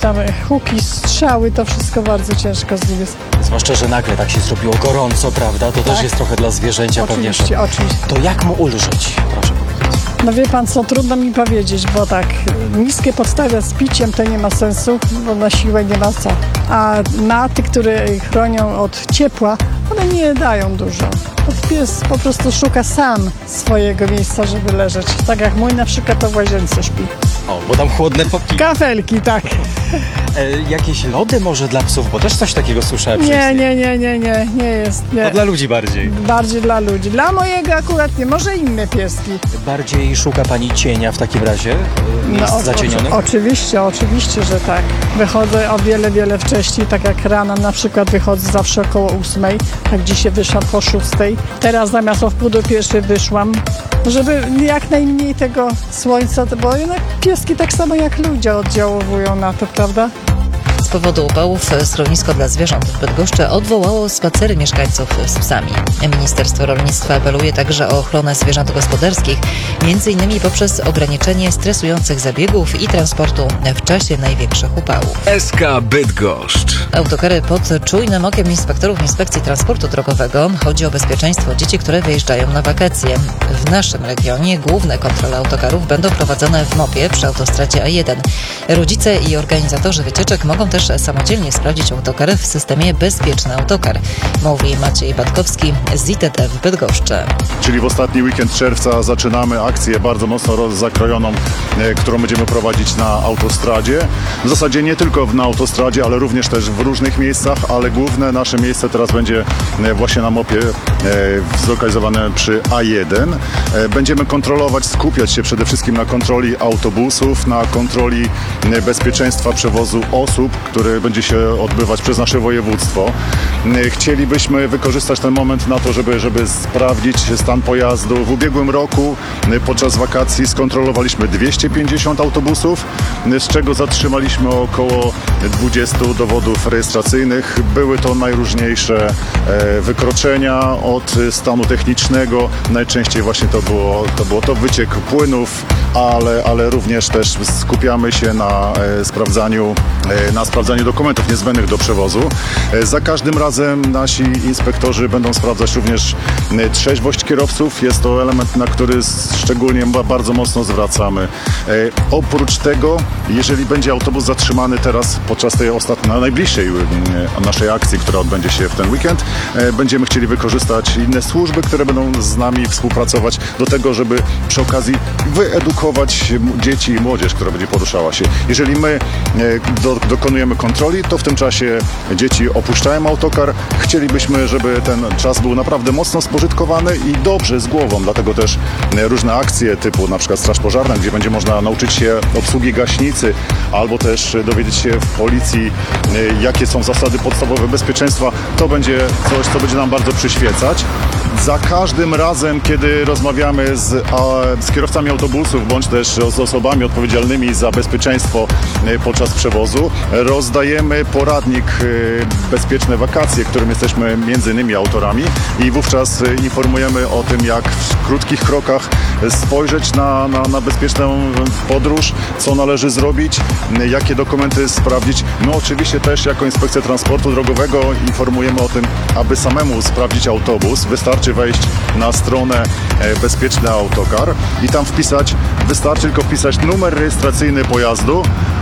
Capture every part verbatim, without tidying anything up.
tam huki, strzały, to wszystko bardzo ciężko z nim jest. Zwłaszcza, że nagle tak się zrobiło gorąco, prawda? To Tak. też jest trochę dla zwierzęcia pewnie. Oczywiście, Że... oczywiście. To jak mu ulżyć? Proszę powiedzieć. No wie pan co, trudno mi powiedzieć, bo tak, niskie podstawia z piciem to nie ma sensu, bo na siłę nie ma co. A naty, które chronią od ciepła, one nie dają dużo. Pies po prostu szuka sam swojego miejsca, żeby leżeć. Tak jak mój na przykład to w łazience śpi. O, bo tam chłodne poki. Kafelki, tak. E, jakieś lody może dla psów, bo też coś takiego słyszałem. Nie, nie, nie, nie, nie, nie jest. Nie. To dla ludzi bardziej. Bardziej dla ludzi. Dla mojego akurat nie, może inne pieski. Bardziej szuka pani cienia w takim razie? E, Miejsc o- zacienionych? o- Oczywiście, oczywiście, że tak. Wychodzę o wiele, wiele wcześniej, tak jak rano na przykład wychodzę zawsze około ósmej, tak dzisiaj wyszłam po szóstej. Teraz zamiast o wpół do pierwszej wyszłam, żeby jak najmniej tego słońca, bo jednak pieski tak samo jak ludzie oddziałowują na to, prawda? Z powodu upałów schronisko dla zwierząt w Bydgoszczy odwołało spacery mieszkańców z psami. Ministerstwo Rolnictwa apeluje także o ochronę zwierząt gospodarskich, między innymi poprzez ograniczenie stresujących zabiegów i transportu w czasie największych upałów. S K Bydgoszcz. Autokary pod czujnym okiem inspektorów Inspekcji Transportu Drogowego. Chodzi o bezpieczeństwo dzieci, które wyjeżdżają na wakacje. W naszym regionie główne kontrole autokarów będą prowadzone w MOP-ie przy autostradzie A jeden. Rodzice i organizatorzy wycieczek mogą też samodzielnie sprawdzić autokar w systemie Bezpieczny Autokar, mówi Maciej Batkowski z I T D w Bydgoszczy. Czyli w ostatni weekend czerwca zaczynamy akcję bardzo mocno roz- zakrojoną, e, którą będziemy prowadzić na autostradzie. W zasadzie nie tylko w- na autostradzie, ale również też w różnych miejscach, ale główne nasze miejsce teraz będzie e, właśnie na MOP-ie e, zlokalizowane przy A jeden. E, będziemy kontrolować, skupiać się przede wszystkim na kontroli autobusów, na kontroli e, bezpieczeństwa przewozu osób, który będzie się odbywać przez nasze województwo. E, Chcielibyśmy wykorzystać ten moment na to, żeby, żeby sprawdzić stan pojazdu. W ubiegłym roku e, podczas wakacji skontrolowaliśmy dwieście pięćdziesiąt autobusów, e, z czego zatrzymaliśmy około dwudziestu dowodów rejestracyjnych. Były to najróżniejsze e, wykroczenia od stanu technicznego. Najczęściej właśnie to było to, było to wyciek płynów, ale, ale również też skupiamy się na e, sprawdzaniu e, na sprawdzaniu dokumentów niezbędnych do przewozu. E, za każdym razem nasi inspektorzy będą sprawdzać również e, trzeźwość kierowców. Jest to element, na który szczególnie ba- bardzo mocno zwracamy. E, oprócz tego, jeżeli będzie autobus zatrzymany teraz podczas tej ostatniej, na najbliższej e, naszej akcji, która odbędzie się w ten weekend, e, będziemy chcieli wykorzystać inne służby, które będą z nami współpracować do tego, żeby przy okazji wyedukować m- dzieci i młodzież, która będzie poruszała się. Jeżeli my e, do, dokonujemy kontroli, to w tym czasie dzieci opuszczają autokar. Chcielibyśmy, żeby ten czas był naprawdę mocno spożytkowany i dobrze, z głową. Dlatego też e, różne akcje typu na przykład Straż Pożarna, gdzie będzie można nauczyć się obsługi gaśnicy, albo też e, dowiedzieć się w policji, e, jakie są zasady podstawowe bezpieczeństwa. To będzie coś, co będzie nam bardzo przyświecać. Za każdym razem, kiedy rozmawiamy z, a, z kierowcami autobusów, bądź też z osobami odpowiedzialnymi za bezpieczeństwo e, podczas przewozu, rozdajemy poradnik e, Bezpieczne Wakacje, którym jesteśmy między innymi autorami, i wówczas e, informujemy o tym, jak w krótkich krokach spojrzeć na, na, na bezpieczną podróż, co należy zrobić, e, jakie dokumenty sprawdzić. No oczywiście też jako Inspekcja Transportu Drogowego informujemy o tym, aby samemu sprawdzić autobus. Wystarczy wejść na stronę e, Bezpieczny Autokar i tam wpisać, wystarczy tylko wpisać numer rejestracyjny pojazdu,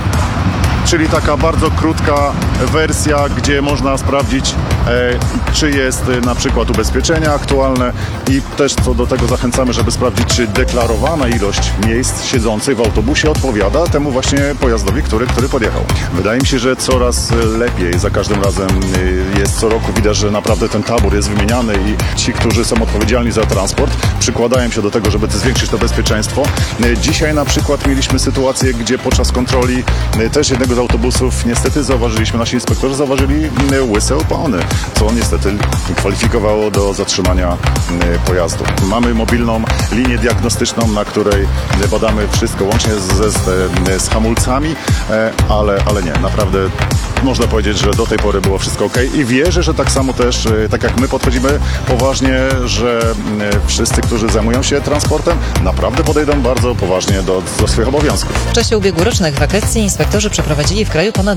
czyli taka bardzo krótka wersja, gdzie można sprawdzić, e, czy jest e, na przykład ubezpieczenie aktualne, i też co do tego zachęcamy, żeby sprawdzić, czy deklarowana ilość miejsc siedzących w autobusie odpowiada temu właśnie pojazdowi, który, który podjechał. Wydaje mi się, że coraz lepiej, za każdym razem e, jest co roku, widać, że naprawdę ten tabor jest wymieniany i ci, którzy są odpowiedzialni za transport, przykładają się do tego, żeby zwiększyć to bezpieczeństwo. E, dzisiaj na przykład mieliśmy sytuację, gdzie podczas kontroli e, też jednego z autobusów niestety zauważyliśmy, nasi inspektorzy zauważyli e, łyse opony, co niestety kwalifikowało do zatrzymania e, pojazdu. Mamy mobilną linię diagnostyczną, na której badamy wszystko, łącznie z, z, z hamulcami, e, ale, ale nie, naprawdę można powiedzieć, że do tej pory było wszystko ok, i wierzę, że tak samo też, e, tak jak my podchodzimy poważnie, że e, wszyscy, którzy zajmują się transportem, naprawdę podejdą bardzo poważnie do, do swoich obowiązków. W czasie ubiegłorocznych wakacji inspektorzy przeprowadzili w kraju ponad